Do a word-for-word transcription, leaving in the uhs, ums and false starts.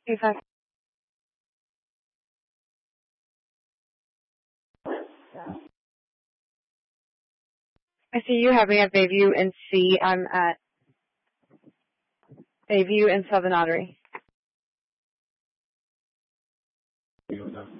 Two five. I see you having at Bayview and C. I'm at Bayview and Southern Ottery.